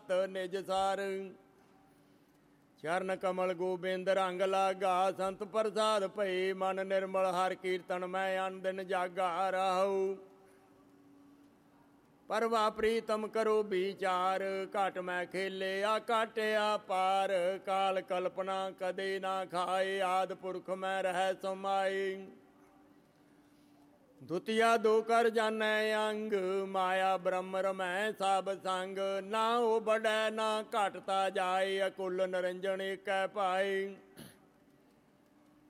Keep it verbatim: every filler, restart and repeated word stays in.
ਸਤ ਨਿਜ ਸਾਰ। ਚਰਨ ਕਮਲ ਗੋਬਿੰਦ ਰੰਗ ਲਾਗਾ, ਸੰਤ ਪ੍ਰਸਾਦ ਭਈ ਮਨ ਨਿਰਮਲ। ਹਰ ਕੀਰਤਨ ਮੈਂ ਅਨ ਦਿਨ ਜਾਗਾ ਰਹੂ। ਪਰਵਾ ਪ੍ਰੀਤਮ ਕਰੋ ਵਿਚਾਰ, ਘਟ ਮੈਂ ਖੇਲਿਆ ਕਾਟਿਆ ਪਾਰ। ਕਾਲ ਕਲਪਨਾ ਕਦੇ ਨਾ ਖਾਏ, ਆਦ ਪੁਰਖ ਮੈਂ ਰਹਿ ਸਮਾਈ। ਦੁਤੀਆ ਦੋ ਕਰ ਜਾਣੈ ਅੰਗ, ਮਾਇਆ ਬ੍ਰਹਮ ਰਮੈ ਸਭ ਸੰਗ। ਨਾ ਉਹ ਬੜੈ ਨਾ ਘਟਤਾ ਜਾਏ, ਅਕੁਲ ਨਿਰੰਜਨ ਏਕੈ ਪਾਏ।